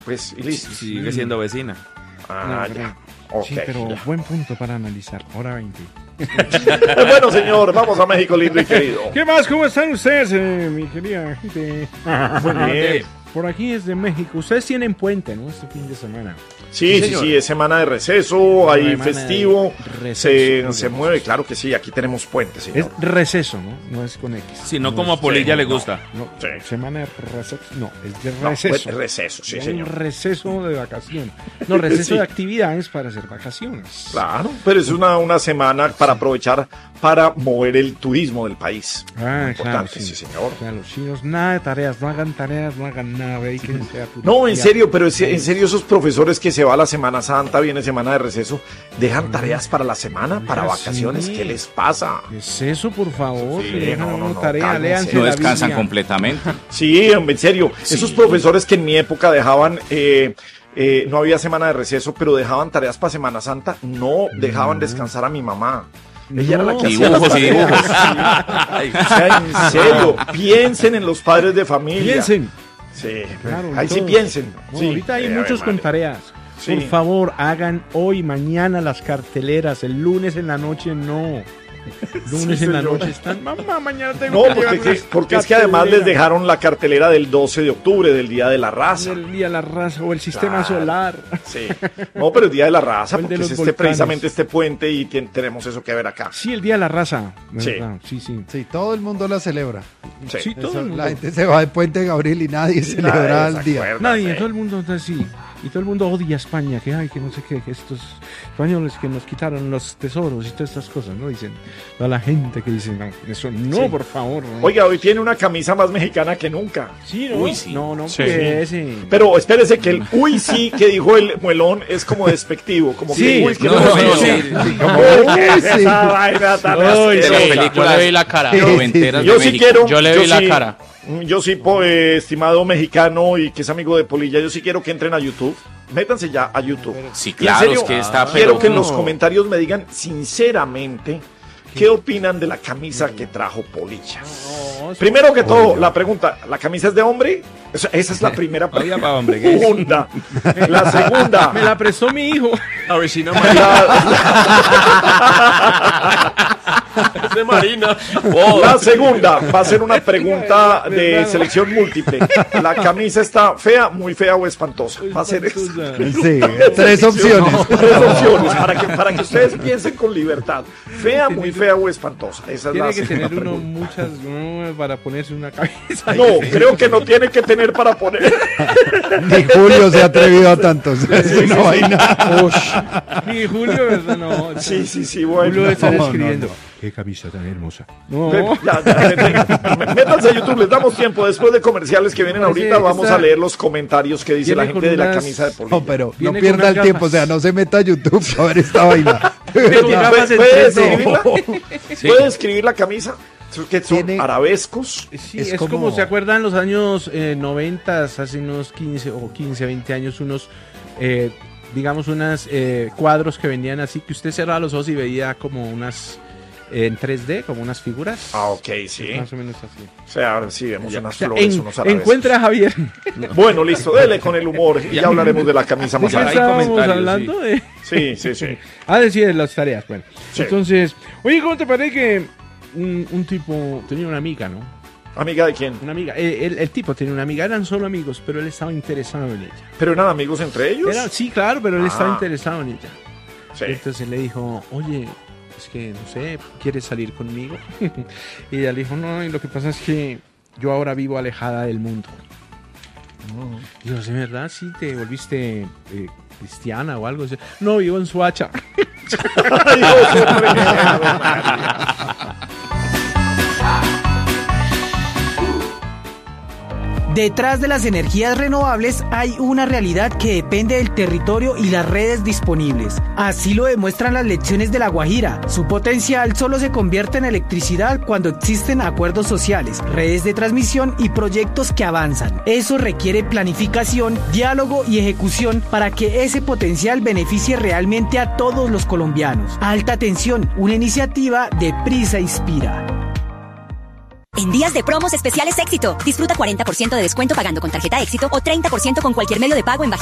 pues, y listo. Sigue siendo vecina. Ah, No, ya. pero- Ok. Sí, pero buen punto para analizar. Hora 20. Bueno, señor, vamos a México lindo y querido. ¿Qué más? ¿Cómo están ustedes, mi querida gente? Muy bien. Por aquí desde México. Ustedes tienen puente, ¿no? Este fin de semana. Sí, es semana de receso, hay Semana festivo, de receso. se mueve, claro que sí, aquí tenemos puente, Es señor. receso, ¿no? No es con X. Si no, como a Polilla le gusta. No, Sí. semana de receso. No, es de No, receso. pues, receso, sí, Un señor. receso de vacaciones. No, receso Sí. de actividades para hacer vacaciones. Claro, pero es una semana para aprovechar para mover el turismo del país. Ah, Importante, claro, sí, señor. O sea, los chinos, nada de tareas, no hagan nada, dedíquense a turismo. No, en serio, pero en serio esos profesores que se va a la Semana Santa, viene semana de receso, dejan tareas para la semana, para Oiga, vacaciones, sí. ¿qué les pasa? ¿Qué es eso, por favor? Sí, Le dejan no, a uno no, tarea, cálmense. léanse No la descansan Biblia. completamente. Sí, hombre, en serio, esos profesores que en mi época dejaban, no había semana de receso, pero dejaban tareas para Semana Santa, no dejaban descansar a mi mamá. Ella era la que hacía las Dibujos y tareas. dibujos. O sea, en serio, piensen en los padres de familia. Piensen. Sí, Claro, ahí sí todos. piensen. No, Sí. ahorita hay A ver, muchos con madre. tareas. Sí. Por favor, hagan hoy, mañana las carteleras. El lunes en la noche no. Lunes Sí, en la señor. noche están. Mamá, mañana tengo No, que llevar unas porque es que además les carteleras dejaron la cartelera del 12 de octubre, del Día de la Raza. del día de la raza o el sistema Claro. solar. Sí. No, pero el Día de la Raza, O el de porque los es volcanes. precisamente este puente y tenemos eso que ver acá. Sí, el día de la raza. Sí. ¿verdad? Sí, sí. Sí, todo el mundo la celebra. Sí. Sí, todo Eso, el mundo. la gente se va de Puente Gabriel y nadie celebra el día. desacuerda, Nadie, sí. todo el mundo está así. Y todo el mundo odia a España, que ay, que no sé qué, que estos españoles que nos quitaron los tesoros y todas estas cosas, ¿no? Dicen, toda la gente que dice, no, eso no, Sí. por favor. ¿no? Oiga, hoy tiene una camisa más mexicana que nunca. Sí, ¿no? Uy, sí. No, Sí. ese. Pero espérese que el uy sí que dijo el muelón es como despectivo, como Sí, que uy, que no, no, no, sí. sí. Como, Uy, ¿qué es sí. esa vaina tan Uy, De asquerosa? las películas. Yo le vi la cara. noventeras Yo de sí México. quiero. Yo le vi la cara. Yo sí, estimado mexicano y que es amigo de Polilla, yo sí quiero que entren a YouTube. Métanse ya a YouTube. Sí, Y en claro, serio, es que está... quiero pero que en los no. comentarios me digan sinceramente qué opinan de la camisa que trajo Polilla. Primero que todo, la pregunta, ¿la camisa es de hombre? Esa es la primera Oiga, pa' hombre, pregunta. ¿qué? Segunda. La segunda. Me la prestó mi hijo. A ver si no Es de Marina. La segunda va a ser una pregunta de selección múltiple. ¿La camisa está fea, muy fea o espantosa? Va a ser esa. Sí, tres opciones. Tres opciones para que ustedes piensen con libertad. Fea, muy fea o espantosa. Esa es Tiene la que segunda tener uno pregunta. muchas para ponerse una camisa. No, creo que no tiene que tener para poner. Ni Julio se ha atrevido a tantos. Es una vaina. Ni Julio, ¿verdad? No. Sí, bueno. Julio está No, escribiendo. no. Qué camisa tan hermosa. No. Métanse a YouTube, les damos tiempo. Después de comerciales que vienen ahorita, vamos a leer los comentarios que dice la Viene gente de con la unas- camisa de Polilla. No, pero no Viene con pierda unas el tiempo. O sea, gafas. no se meta a YouTube a ver esta vaina. Con gafas en ¿Puede 3D. describirla? ¿Puede describir la camisa? Que son Tiene- arabescos. Sí, Es es como, como- ¿se acuerdan los años 90, hace unos 15 o 15, 20 años, unos, digamos, unos cuadros que vendían así, que usted cerraba los ojos y veía como unas, en 3D, como unas figuras? Ah, ok, sí. Más o menos así. O sea, ahora sí vemos unas O sea, flores, unos arabescos. encuentra a Javier. Bueno, listo, dele con el humor y ya hablaremos de la camisa ¿De más qué Hay adelante. estábamos comentarios, hablando? De... Sí. Decir las tareas, bueno. Sí. Entonces, oye, ¿cómo te parece que un tipo tenía una amiga, ¿no? ¿Amiga de quién? Una amiga. El tipo tenía una amiga, eran solo amigos, pero él estaba interesado en ella. ¿Pero eran amigos entre ellos? Sí, claro, pero él estaba Ah. interesado en ella. Sí. Entonces le dijo, oye, es que no sé, ¿quieres salir conmigo? Y ella le dijo, no, y lo que pasa es que yo ahora vivo alejada del mundo. Y yo, ¿sí, verdad? Sí, te volviste cristiana o algo. No, vivo en Suacha. Ay, Dios, hombre. Detrás de las energías renovables hay una realidad que depende del territorio y las redes disponibles. Así lo demuestran las lecciones de La Guajira. Su potencial solo se convierte en electricidad cuando existen acuerdos sociales, redes de transmisión y proyectos que avanzan. Eso requiere planificación, diálogo y ejecución para que ese potencial beneficie realmente a todos los colombianos. Alta Tensión, una iniciativa de Prisa Inspira. En días de promos especiales Éxito, disfruta 40% de descuento pagando con tarjeta Éxito o 30% con cualquier medio de pago en